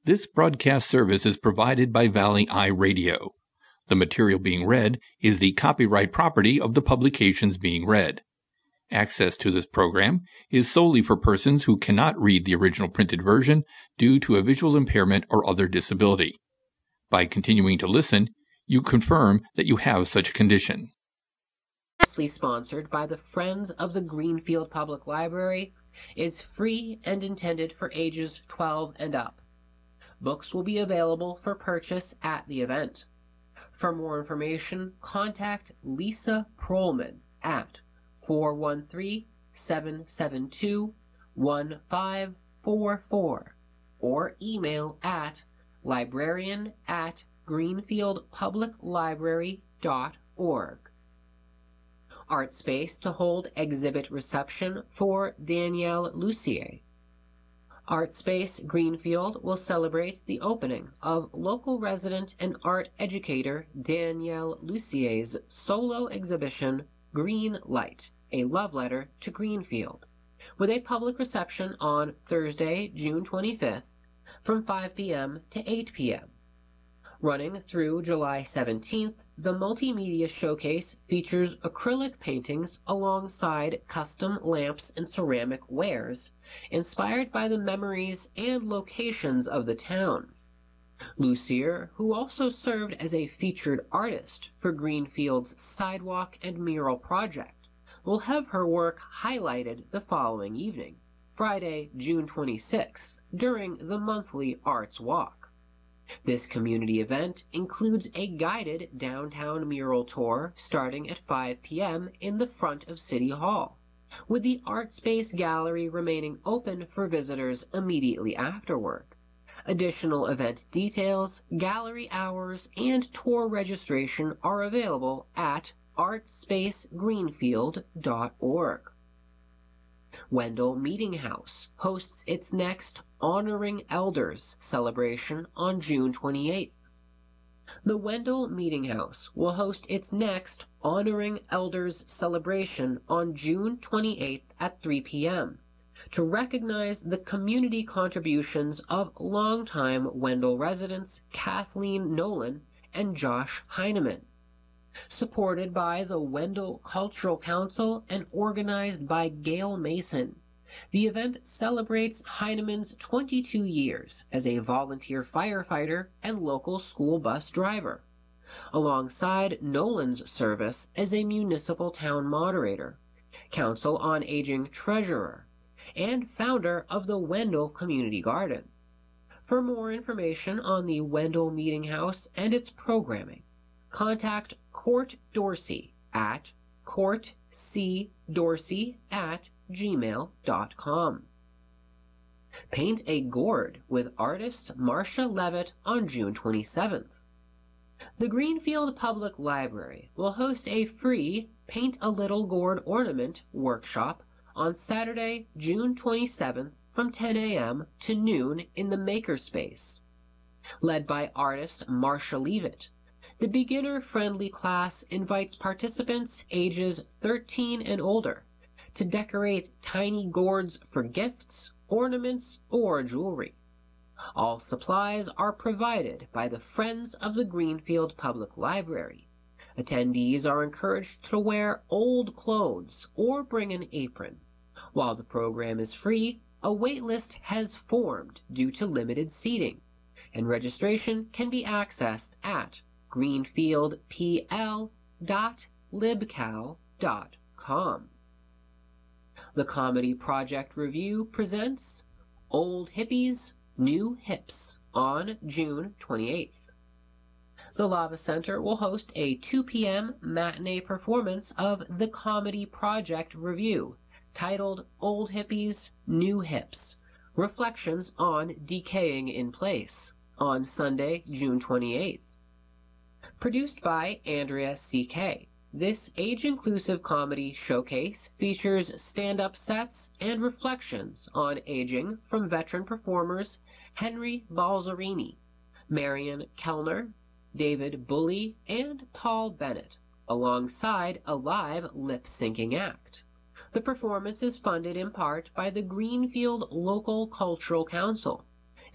This broadcast service is provided by Valley Eye Radio. The material being read is the copyright property of the publications being read. Access to this program is solely for persons who cannot read the original printed version due to a visual impairment or other disability. By continuing to listen, you confirm that you have such a condition. Sponsored by the Friends of the Greenfield Public Library, is free and intended for ages 12 and up. Books will be available for purchase at the event. For more information, contact Lisa Prohlman at 413-772-1544 or email at librarian@greenfieldpubliclibrary.org. Art space to hold exhibit reception for Danielle Lussier. Art Space Greenfield will celebrate the opening of local resident and art educator Danielle Lussier's solo exhibition, Green Light, A Love Letter to Greenfield, with a public reception on Thursday, June 25th from 5 p.m. to 8 p.m. Running through July 17th, the multimedia showcase features acrylic paintings alongside custom lamps and ceramic wares, inspired by the memories and locations of the town. Lussier, who also served as a featured artist for Greenfield's sidewalk and mural project, will have her work highlighted the following evening, Friday, June 26th, during the monthly Arts Walk. This community event includes a guided downtown mural tour starting at 5 p.m. in the front of City Hall, with the Art Space Gallery remaining open for visitors immediately afterward. Additional event details, gallery hours, and tour registration are available at artspacegreenfield.org. Wendell Meeting House hosts its next Honoring Elders celebration on June 28th. The Wendell Meeting House will host its next Honoring Elders celebration on June 28th at 3 p.m. to recognize the community contributions of longtime Wendell residents Kathleen Nolan and Josh Heineman. Supported by the Wendell Cultural Council and organized by Gail Mason, the event celebrates Heineman's 22 years as a volunteer firefighter and local school bus driver, alongside Nolan's service as a municipal town moderator, Council on Aging treasurer, and founder of the Wendell Community Garden. For more information on the Wendell Meeting House and its programming, contact Court Dorsey at courtcdorsey@gmail.com. Paint a Gourd with artist Marcia Levitt on June 27th. The Greenfield Public Library will host a free Paint a Little Gourd Ornament workshop on Saturday, June 27th from 10 a.m. to noon in the Makerspace. Led by artist Marcia Levitt, the beginner-friendly class invites participants ages 13 and older to decorate tiny gourds for gifts, ornaments, or jewelry. All supplies are provided by the Friends of the Greenfield Public Library. Attendees are encouraged to wear old clothes or bring an apron. While the program is free, a wait list has formed due to limited seating, and registration can be accessed at greenfieldpl.libcow.com. The Comedy Project Review presents Old Hippies, New Hips on June 28th. The Lava Center will host a 2 p.m. matinee performance of The Comedy Project Review, titled Old Hippies, New Hips, Reflections on Decaying in Place, on Sunday, June 28th. Produced by Andrea C.K., this age-inclusive comedy showcase features stand-up sets and reflections on aging from veteran performers Henry Balzerini, Marion Kellner, David Bully, and Paul Bennett, alongside a live lip-syncing act. The performance is funded in part by the Greenfield Local Cultural Council